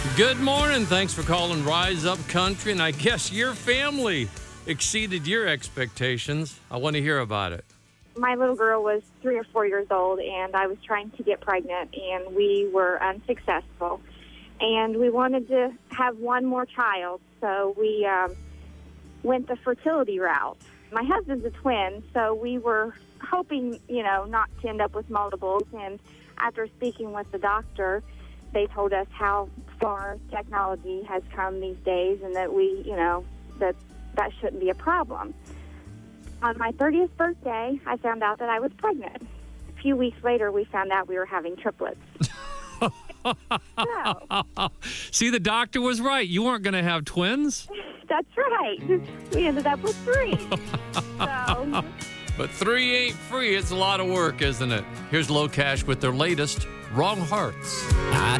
Good morning. Thanks for calling Rise Up Country. And I guess your family exceeded your expectations. I want to hear about it. My little girl was 3 or 4 years old, and I was trying to get pregnant, and we were unsuccessful. And we wanted to have one more child, so we went the fertility route. My husband's a twin, so we were hoping, not to end up with multiples. And after speaking with the doctor, they told us how far technology has come these days and that that shouldn't be a problem. On my 30th birthday, I found out that I was pregnant. A few weeks later, we found out we were having triplets. See, the doctor was right. You weren't going to have twins. That's right. We ended up with 3. But 3 ain't free. It's a lot of work, isn't it? Here's Low Cash with their latest, Wrong Hearts.